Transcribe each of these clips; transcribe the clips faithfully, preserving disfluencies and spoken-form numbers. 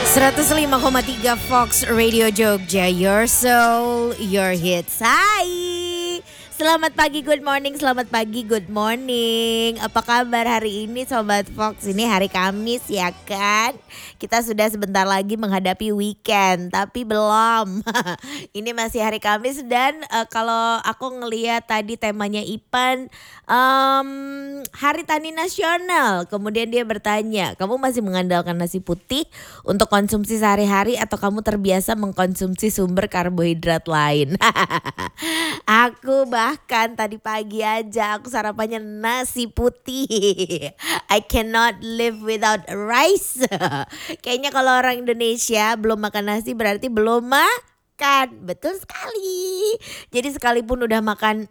seratus lima koma tiga Fox Radio Jogja, your soul, your hits. Hai, selamat pagi, good morning, selamat pagi, good morning. Apa kabar hari ini Sobat Fox? Ini hari Kamis ya kan? Kita sudah sebentar lagi menghadapi weekend, tapi belum. Ini masih hari Kamis dan uh, kalau aku ngelihat tadi temanya Ipan, um, Hari Tani Nasional. Kemudian dia bertanya, kamu masih mengandalkan nasi putih untuk konsumsi sehari-hari atau kamu terbiasa mengkonsumsi sumber karbohidrat lain? Aku bahkan tadi pagi aja aku sarapannya nasi putih. I cannot live without rice. Kayaknya kalau orang Indonesia belum makan nasi berarti belum makan. Betul sekali. Jadi sekalipun udah makan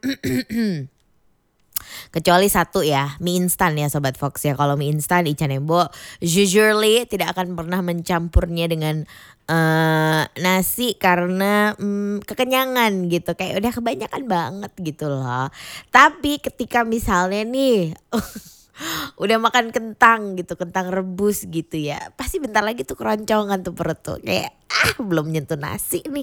kecuali satu ya, mie instan ya Sobat Fox ya. Kalau mie instan Ica Nembo usually tidak akan pernah mencampurnya dengan uh, nasi karena um, kekenyangan gitu. Kayak udah kebanyakan banget gitu loh. Tapi ketika misalnya nih udah makan kentang gitu, kentang rebus gitu ya, pasti bentar lagi tuh keroncongan tuh perut tuh. Kayak ah belum nyentuh nasi nih.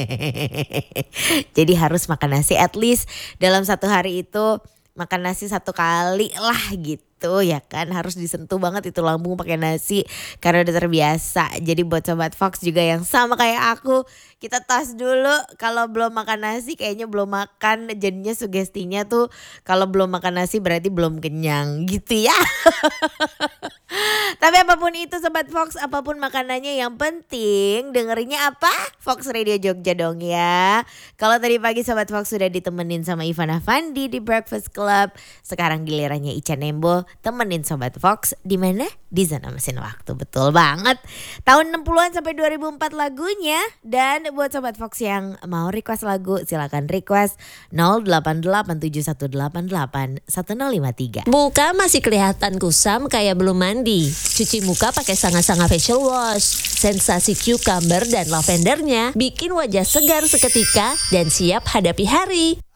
Jadi harus makan nasi at least dalam satu hari itu. Makan nasi satu kali lah gitu ya kan. Harus disentuh banget itu lambung pakai nasi karena udah terbiasa. Jadi buat Sobat Fox juga yang sama kayak aku, kita tos dulu. Kalau belum makan nasi kayaknya belum makan. Jadinya sugestinya tuh kalau belum makan nasi berarti belum kenyang gitu ya. Tapi apapun itu Sobat Fox, apapun makanannya yang penting dengerinnya apa? Fox Radio Jogja dong ya. Kalau tadi pagi Sobat Fox sudah ditemenin sama Ivan Afandi di Breakfast Club, sekarang gilirannya Ica Nembo temenin Sobat Fox di mana? Di Zona Mesin Waktu. Betul banget. Tahun enam puluhan sampai dua ribu empat lagunya. Dan buat Sobat Fox yang mau request lagu silakan request nol delapan delapan tujuh satu delapan delapan satu nol lima tiga. Muka masih kelihatan kusam kayak belum mandi. Cuci muka pakai Sanga-Sanga Facial Wash. Sensasi cucumber dan lavendernya bikin wajah segar seketika dan siap hadapi hari.